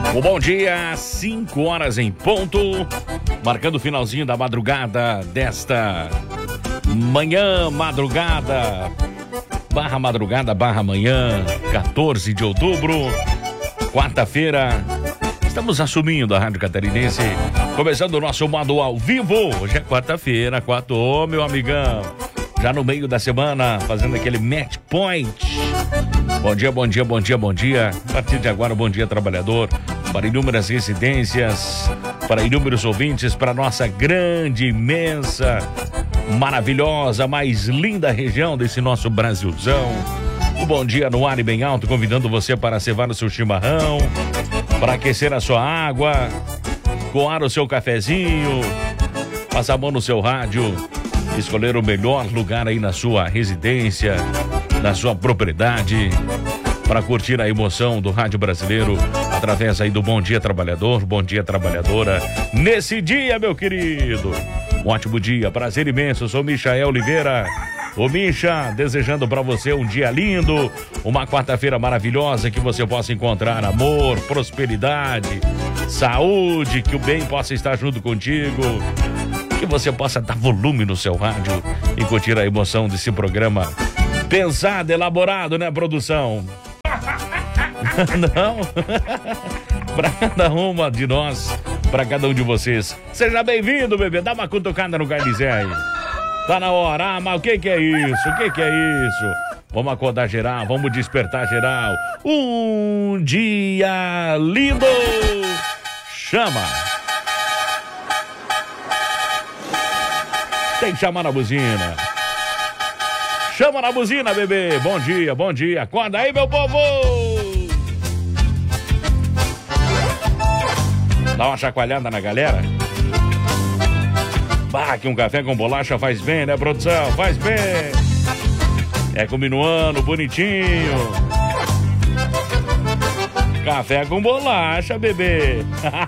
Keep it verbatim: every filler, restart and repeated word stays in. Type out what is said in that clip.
O bom dia, cinco horas em ponto, marcando o finalzinho da madrugada desta manhã, madrugada, barra madrugada, barra manhã, quatorze de outubro, quarta-feira. Estamos assumindo a Rádio Catarinense, começando o nosso modo ao vivo. Hoje é quarta-feira, quatro, ô meu amigão, já no meio da semana, fazendo aquele match point. Bom dia, bom dia, bom dia, bom dia. A partir de agora, bom dia, trabalhador, para inúmeras residências, para inúmeros ouvintes, para nossa grande, imensa, maravilhosa, mais linda região desse nosso Brasilzão. O bom dia no ar e bem alto, convidando você para cevar o seu chimarrão, para aquecer a sua água, coar o seu cafezinho, passar a mão no seu rádio, escolher o melhor lugar aí na sua residência, na sua propriedade, para curtir a emoção do rádio brasileiro através aí do Bom Dia Trabalhador, Bom Dia Trabalhadora. Nesse dia, meu querido, um ótimo dia, prazer imenso, sou Michael Oliveira. Ô Misha, desejando pra você um dia lindo, uma quarta-feira maravilhosa, que você possa encontrar amor, prosperidade, saúde, que o bem possa estar junto contigo, que você possa dar volume no seu rádio e curtir a emoção desse programa pensado, elaborado, né, produção? Não? Pra cada uma de nós, pra cada um de vocês. Seja bem-vindo, bebê, dá uma cutucada no Carlizé aí. Tá na hora, ah, mas o que que é isso? O que que é isso? Vamos acordar geral, vamos despertar geral. Um dia lindo! Chama! Tem que chamar na buzina. Chama na buzina, bebê. Bom dia, bom dia. Acorda aí, meu povo! Dá uma chacoalhada na galera. Bah, que um café com bolacha faz bem, né, produção? Faz bem. É com minuano, bonitinho. Café com bolacha, bebê.